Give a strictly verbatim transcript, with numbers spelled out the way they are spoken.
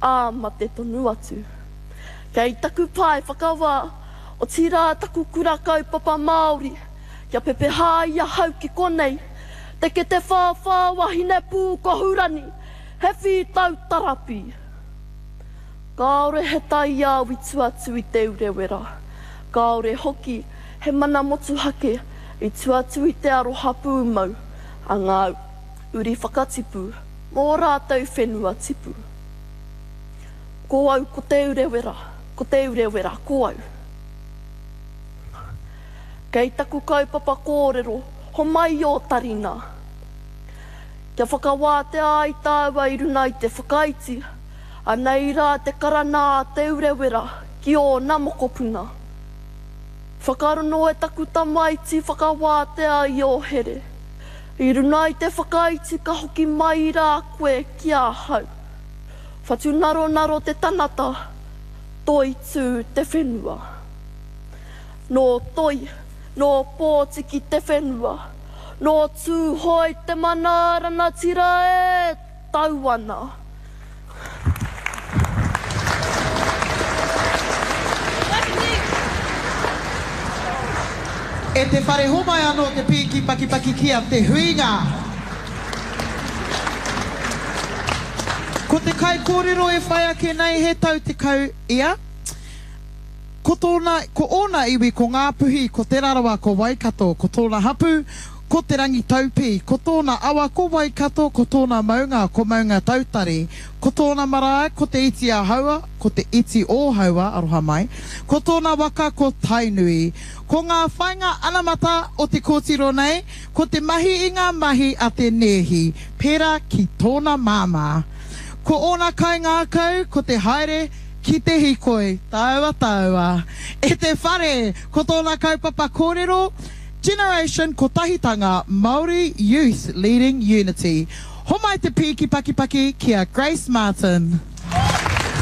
ā ma te tonu atu. Kei taku pai whakawā o tira taku kura kaupapa Māori, kia pepe hāia hau ki konei, te ke te whāwhā wahine pū ko hurani, he whi tau tarapi. Kāore he tai au i tuatu i te urewera, kāore hoki he mana motu hake i tuatu i te aroha pūmau, a ngā uri whakatipu, mō rātou whenua tipu. Ko au ko te urewera, ko te urewera, ko au. Kei taku kaupapa kōrero, ho mai o tarina. Kia whakawātea ai tāua i runa i te whakaiti, a nei rā te karana te urewera ki o nā mokopuna. Whakarono e taku tamaiti whakawātea i o here. I runa i te whakaiti ka hoki mai rā koe ki a hau. Whatu naro naro te tanata, toi tū te whenua. Nō toi, nō pōtiki te whenua, nō tū hoi te manārana tira e tauana. E te whare homai anō te piki paki paki kia te huinga. Ko te kai kōrero e whai ake nei he tau te kau ia. Ko tōna, ko ōna iwi ko ngā puhi, ko te rarawa ko Waikato, ko tōna hapu, ko te rangi taupi, ko tōna awa ko Waikato, ko tōna maunga ko maunga tautari, ko tōna marae ko te iti a haua, ko te iti o haua, aroha mai, ko tōna waka ko Tainui, ko ngā whainga anamata o te kōtiro nei, ko te mahi i ngā mahi a te nehi, pera ki tōna māma. Ko ōna kai ngā kau, ko te haere, ki te hikoi, taua taua. E te whare, ko tōna kaupapa kōrero, Generation ko tahitanga Māori Youth Leading Unity. Homai te piki paki paki kia Grace Martin.